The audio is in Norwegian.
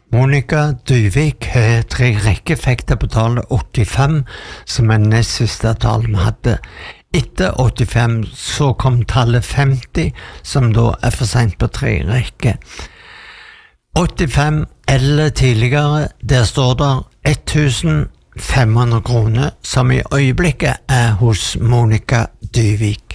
Monica Dyvik har 3 rekkeeffekter på tallet 85, som nest siste tall vi hadde. Etter 85 så kom tallet 50, som da for sent på 3 rekker. 85 eller tidligere, der står der 1500 kroner, som i øyeblikket hos Monica Dyvik.